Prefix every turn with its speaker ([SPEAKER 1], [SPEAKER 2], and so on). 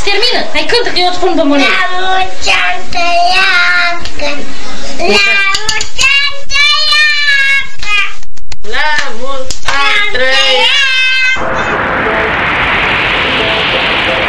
[SPEAKER 1] se termină. Hai cântă că eu îți pun bomboane.
[SPEAKER 2] La mulți ani trăiască, la